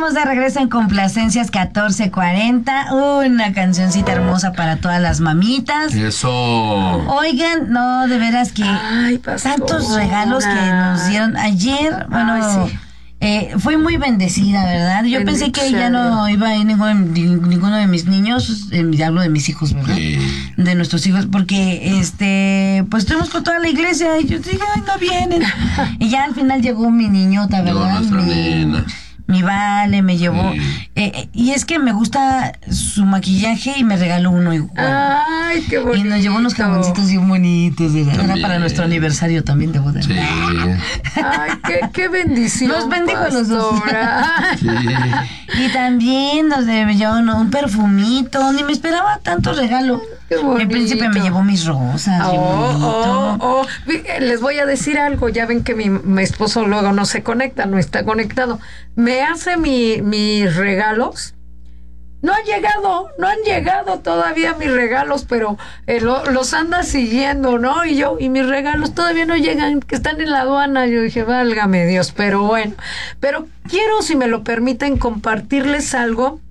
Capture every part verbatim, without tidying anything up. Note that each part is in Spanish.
estamos de regreso en Complacencias catorce cuarenta. Una cancioncita hermosa para todas las mamitas. Eso. Oigan, no, de veras que Ay, pastora. Tantos regalos que nos dieron ayer. Bueno, Ay, sí. eh, fui muy bendecida, ¿verdad? Yo Bendito pensé que sea ya no Dios. iba a ir ningún, ninguno de mis niños. Eh, hablo de mis hijos, ¿verdad? Sí. De nuestros hijos, porque este, pues estuvimos con toda la iglesia y yo dije, ay, no vienen. Y ya al final llegó mi niñota, Llegó ¿verdad? nuestra mi, nena. mi Vale me llevó. Sí. Eh, eh, y es que me gusta su maquillaje y me regaló uno igual. Ay, qué bonito. Y nos llevó unos jaboncitos bien bonitos, ¿verdad? Era También. para nuestro aniversario también de boda. Sí. Ay, qué, qué bendición. Los bendigo a los dos. pastora. Sí. Y también nos de- me llevó un, un perfumito, ni me esperaba tanto regalo. Qué bonito. El príncipe me llevó mis rosas, bien Oh, bonito. oh, oh. Vi- eh, Les voy a decir algo. Ya ven que mi, mi esposo luego no se conecta, no está conectado. Me hace mi, mis regalos. No han llegado, no han llegado todavía mis regalos, pero eh, lo- los anda siguiendo, ¿no? Y yo, y mis regalos todavía no llegan, que están en la aduana. Yo dije, válgame Dios, pero bueno. Pero quiero, si me lo permiten, compartirles algo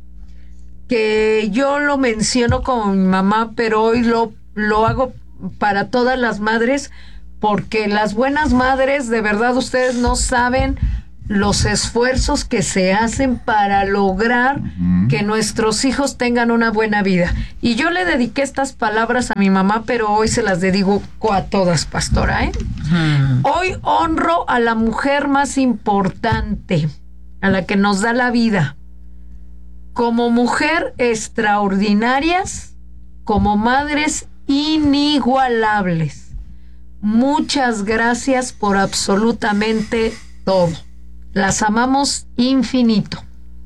que yo lo menciono con mi mamá, pero hoy lo, lo hago para todas las madres, porque las buenas madres, de verdad, ustedes no saben los esfuerzos que se hacen para lograr Ujú. que nuestros hijos tengan una buena vida. Y yo le dediqué estas palabras a mi mamá, pero hoy se las dedico a todas, pastora, ¿eh? Mm. Hoy honro a la mujer más importante, a la que nos da la vida. Como mujer extraordinarias, como madres inigualables. Muchas gracias por absolutamente todo. Las amamos infinito.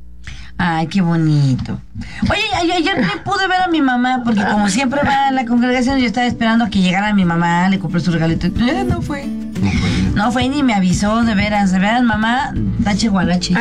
Ay, qué bonito. Oye, ay- ayer ni pude ver a mi mamá, porque como siempre va a la congregación, yo estaba esperando a que llegara mi mamá, le compré su regalito. Eh, no fue. No fue. No fue ni me avisó, de veras, de veras, mamá, tache guarache.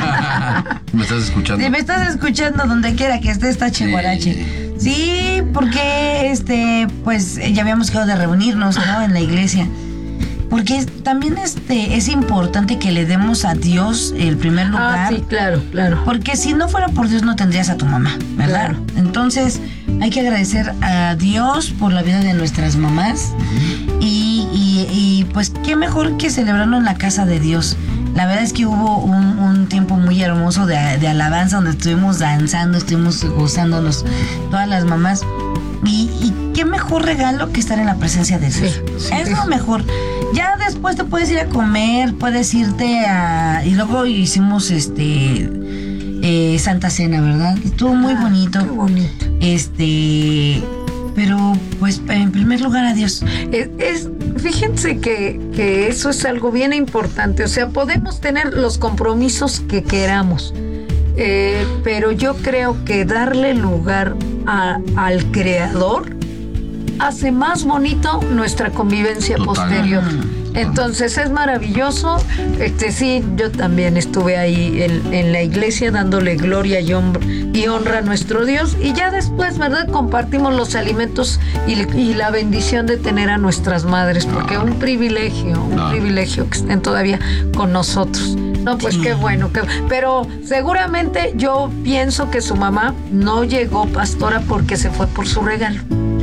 ¿Me estás escuchando? Si me estás escuchando donde quiera que estés, tache Sí. guarache. Sí, porque este, pues ya habíamos quedado de reunirnos, ¿no? En la iglesia. Porque es- también este, es importante que le demos a Dios el primer lugar. Ah, sí, claro, claro. Porque si no fuera por Dios no tendrías a tu mamá, ¿verdad? Claro. Entonces hay que agradecer a Dios por la vida de nuestras mamás y, y- y, pues qué mejor que celebrarlo en la casa de Dios. La verdad es que hubo un, un tiempo muy hermoso de, de alabanza donde estuvimos danzando, estuvimos gozándonos todas las mamás. Y, y qué mejor regalo que estar en la presencia de Dios. Sí, sí. Es lo mejor. Ya después te puedes ir a comer, puedes irte a... Y luego hicimos este... eh, Santa Cena, ¿verdad? Estuvo muy bonito. Qué bonito. Este... Pero, pues, en primer lugar, a Dios. Es, es- fíjense que, que eso es algo bien importante. O sea, podemos tener los compromisos que queramos, eh, pero yo creo que darle lugar a- al Creador hace más bonito nuestra convivencia Total. posterior. Mm. Entonces es maravilloso. Este sí, yo también estuve ahí en, en la iglesia dándole gloria y, hon- y honra a nuestro Dios. Y ya después, ¿verdad? Compartimos los alimentos y, y la bendición de tener a nuestras madres, porque Ah. un privilegio, un Ah. privilegio que estén todavía con nosotros. No, pues Sí. qué bueno. Qué, pero seguramente yo pienso que su mamá no llegó, pastora, porque se fue por su regalo.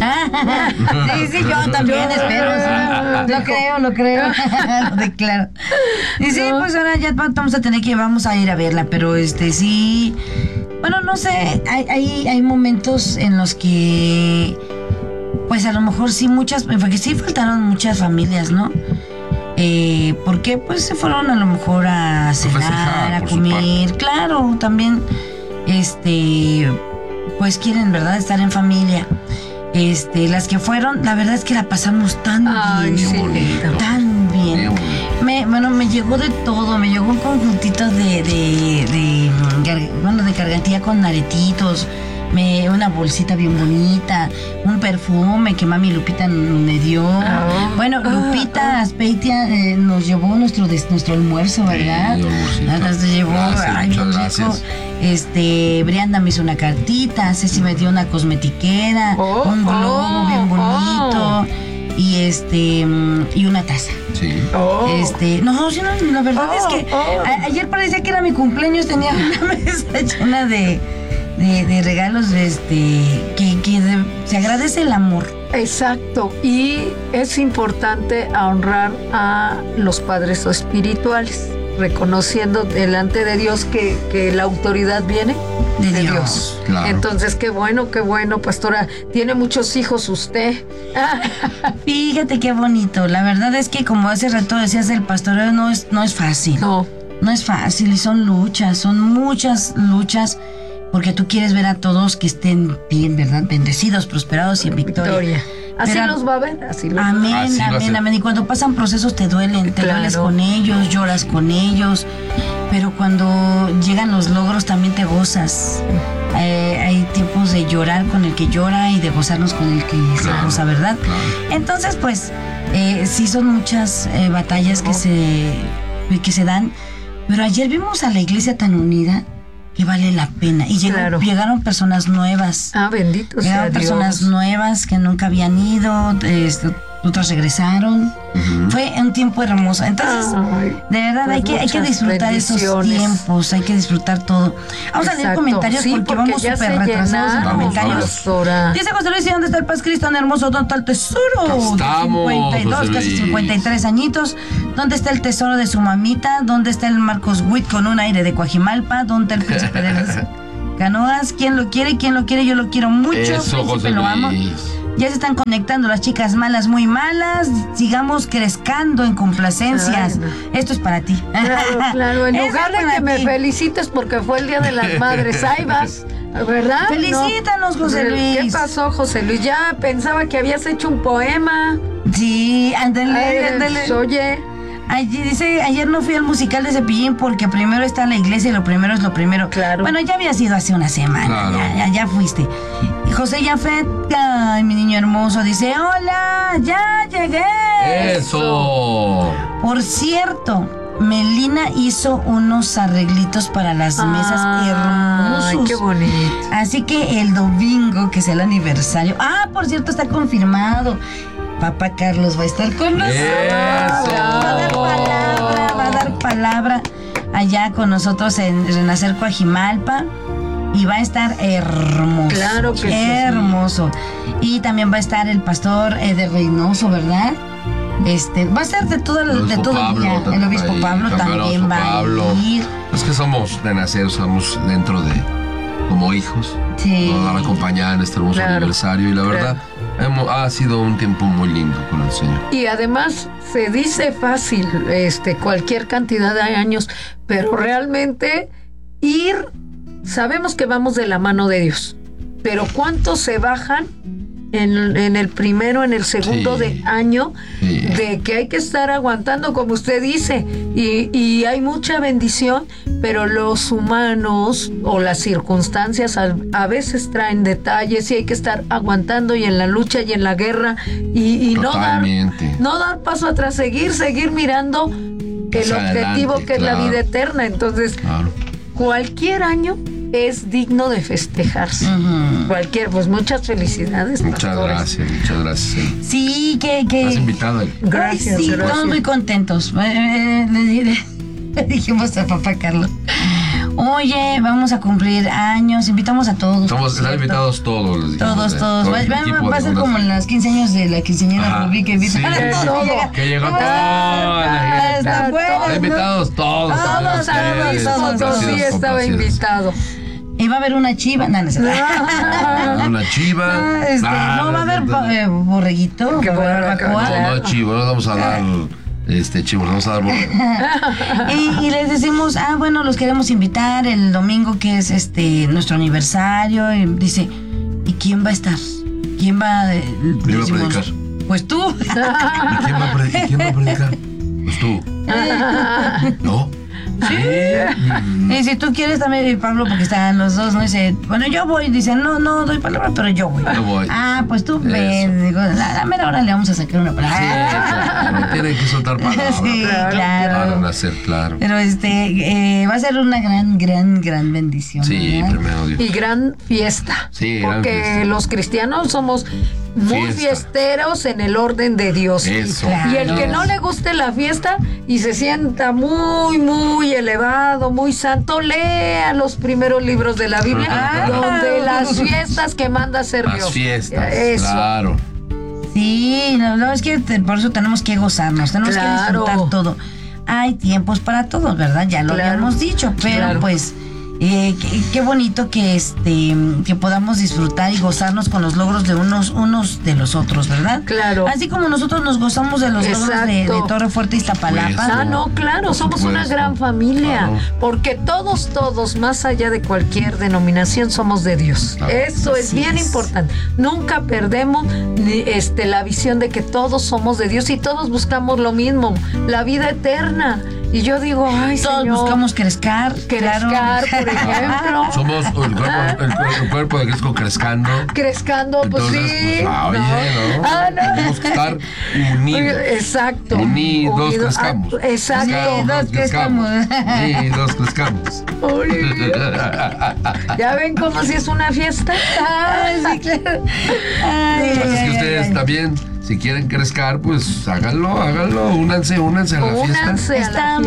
Sí, sí, yo también espero. Sí. Lo creo, lo creo. Lo declaro. Y sí, pues ahora ya vamos a tener que vamos a ir a verla, pero este sí. Bueno, no sé, hay, hay, hay momentos en los que, pues a lo mejor sí muchas, porque sí faltaron muchas familias, ¿no? Eh, porque pues se fueron a lo mejor a cenar, festejar, a por su comer, claro, también, este, pues quieren, ¿verdad? Estar en familia. Este, las que fueron, la verdad es que la pasamos tan Ay, bien, sí, bonito. tan Qué bien. bonito. Me, bueno, me llegó de todo, me llegó un conjuntito de, de, de, gar- bueno, de gargantilla con aretitos, me, una bolsita bien bonita, un perfume que mami Lupita me dio. Ah. Bueno, Lupita Aspeitia eh, nos llevó nuestro des- nuestro almuerzo, ¿verdad? Sí, almuercito. Nos llevó, Gracias, ay, muchas bien gracias. rico. Este, Brianda me hizo una cartita, Ceci me dio una cosmetiquera, Oh, un globo oh, bien bonito. y este y una taza. Sí. Oh. Este, no, sí, no, la verdad Oh, es que oh. a- ayer parecía que era mi cumpleaños, tenía una mesa llena de, de, de regalos, este, que, que de- se agradece el amor. Exacto, y es importante honrar a los padres espirituales, reconociendo delante de Dios que, que la autoridad viene De de Dios. Dios. Claro. Entonces, qué bueno, qué bueno, pastora. Tiene muchos hijos usted. Fíjate qué bonito. La verdad es que como hace rato decías, el pastoreo no es, no es fácil. No, No es fácil y son luchas, son muchas luchas, porque tú quieres ver a todos que estén bien, ¿verdad? Bendecidos, prosperados y en victoria. Victoria. Así Pero- los va a ver, así los Amén, Así va a amén, ser. amén. Y cuando pasan procesos te duelen, te Claro. dueles con ellos, lloras con ellos, pero cuando llegan los logros también te gozas. Eh, hay tiempos de llorar con el que llora y de gozarnos con el que se Claro, goza, ¿verdad? claro. Entonces, pues, eh, sí son muchas eh, batallas que se, que se dan, pero ayer vimos a la iglesia tan unida que vale la pena. Y llegó- Claro. llegaron personas nuevas. Ah, bendito sea Llegaron Dios. personas nuevas que nunca habían ido, este, otras regresaron. Ujú. Fue un tiempo hermoso. Entonces, Ay, de verdad, pues hay, que, hay que muchas disfrutar esos bendiciones. tiempos, hay que disfrutar todo. Vamos a leer exacto. comentarios Sí, porque, vamos ya súper se retrasados en llenaron, Vamos, comentarios. pastora. Dice José Luis, ¿y dónde está el Paz Cristo tan hermoso? ¿Dónde está el tesoro? Acá estamos, cincuenta y dos, José casi Luis. cincuenta y tres añitos. ¿Dónde está el tesoro de su mamita? ¿Dónde está el Marcos Witt con un aire de Coajimalpa? ¿Dónde está el príncipe de las canoas? ¿Quién lo quiere? ¿Quién lo quiere? Yo lo quiero mucho. Eso, príncipe, José lo amo. Luis. Ya se están conectando las chicas malas, muy malas. Sigamos crezcando en complacencias. Ay, no. Esto es para ti. Claro, claro. En Eso lugar es de para que me ti. felicites porque fue el Día de las Madres, ahí vas, ¿verdad? Felicítanos, José ¿Qué Luis. pasó, José Luis? Ya pensaba que habías hecho un poema. Sí, ándale, Ay, ándale. Oye, Ayer, dice, ayer no fui al musical de Cepillín porque primero está la iglesia y lo primero es lo primero. Claro. Bueno, ya había sido hace una semana. Claro. Ya, ya, ya fuiste. Y José Jafet, ay, mi niño hermoso, dice, hola, ya llegué. Eso. Por cierto, Melina hizo unos arreglitos para las mesas ay, hermosos. qué bonito. Así que el domingo, que es el aniversario. Ah, por cierto, está confirmado. Papá Carlos va a estar con nosotros. Eso. Va a dar palabra, va a dar palabra allá con nosotros en Renacer Coajimalpa. Y va a estar hermoso. Claro que sí. Hermoso. Y también va a estar el pastor eh, de Reynoso, ¿verdad? Este, va a ser de todo el, El de obispo todo el Pablo día. también El obispo va a ir, Pablo también el también obispo va Pablo. a ir. Es que somos de nacer, somos dentro de, como hijos, Sí. nos van a acompañar en este hermoso Claro, aniversario y la verdad hemos- ha sido un tiempo muy lindo con el Señor. Y además se dice fácil, este, cualquier cantidad de años, pero realmente ir, sabemos que vamos de la mano de Dios, pero ¿cuántos se bajan en, en el primero, en el segundo Sí. de año, Sí. de que hay que estar aguantando, como usted dice, y, y hay mucha bendición, pero los humanos o las circunstancias a, a veces traen detalles y hay que estar aguantando y en la lucha y en la guerra y, y no dar, Totalmente. no dar paso atrás, seguir, seguir mirando el Hacia objetivo adelante, que es la claro. vida eterna. Entonces, Claro. cualquier año es digno de festejarse. Ujú. Cualquier, pues muchas felicidades. Muchas pastores. gracias, muchas gracias. Sí, que... que... Estás invitado. eh. Gracias, Ay, sí, gracias. estamos muy contentos. Eh, eh, le, di- le dijimos a papá Carlos, oye, vamos a cumplir años, invitamos a todos. Estamos, por están cierto. invitados todos. les dijimos, Todos, eh, todos. todo Va, el va- equipo va a de ser Ondas. como en las quince años de la quinceañera Ajá, Rubí que invita sí, a que- todos. llega- que llegó toda Ah, la gente. está bueno, Están ¿no? invitados todos. Todos, también todos, ustedes, todos, todos. complacidos, Sí, estaba complacidos. invitado. Y va a haber una chiva. No, no, sé. Ah, Una chiva. Ah, este, Ah, no, va a haber no, eh, borreguito, Qué va a haber barbacoa. barbacoa. no, no, chivo, no vamos a dar este chivo, no vamos a dar borrego. Y, y les decimos, ah, bueno, los queremos invitar el domingo que es este nuestro aniversario. Y dice, ¿y quién va a estar? ¿Quién va a, ¿Quién va a predicar? Pues tú. ¿Y quién va a predicar? ¿Quién va a predicar? Pues tú. ¿No? Sí. Mm, Y si tú quieres también ir, Pablo, porque están los dos, ¿no? Dice, bueno, yo voy. Dice, no, no doy palabra, pero yo voy. Yo voy. Ah, pues tú Eso. ven. Digo, a la mera hora le vamos a sacar una Sí, palabra. claro, tienen que soltar palabras. Sí, claro. Para nacer, claro. Pero este, eh, va a ser una gran, gran, gran bendición. Sí, ¿verdad? primero Dios. Y gran fiesta. Sí, gran porque fiesta. los cristianos somos muy Fiesta. fiesteros en el orden de Dios. Eso. Y el Claro. que no le guste la fiesta y se sienta muy, muy elevado, muy santo, lea los primeros libros de la Biblia, Ah. donde las fiestas que manda hacer Las Dios. fiestas, Eso. claro. Sí, no, no, es que te- por eso tenemos que gozarnos, tenemos Claro. que disfrutar todo. Hay tiempos para todos, ¿verdad? Ya lo Claro. habíamos dicho, pero Claro. pues eh, qué, qué bonito que este que podamos disfrutar y gozarnos con los logros de unos unos de los otros, ¿verdad? Claro. Así como nosotros nos gozamos de los logros de, de Exacto. Torre Fuerte y Iztapalapa. Pues, Ah, no, claro, Por somos una supuesto. gran familia, Claro. porque todos, todos, más allá de cualquier denominación, somos de Dios. Claro. Eso es Así bien es. importante. Nunca perdemos ni, este, la visión de que todos somos de Dios y todos buscamos lo mismo, la vida eterna. Y yo digo, ay, Todos Señor, buscamos crezcar, crezcar, claro. por ejemplo. Somos el cuerpo, el, cuer- el cuerpo de Cristo crezcando. Crezcando, pues Entonces, sí. pues, ah, oye, ¿no? Ah, no. Tenemos que estar unidos. Exacto. Unidos Unido- crezcamos. ah, exacto. Unidos crezcamos. Unidos crezcamos. Uy. ¿Ya ven cómo si es una fiesta? Ay, sí, claro. Ay, Pues es ay, que ay, ustedes ay. también, si quieren crezcar, pues háganlo, háganlo. Únanse, únanse a la fiesta. Únanse a la Estamos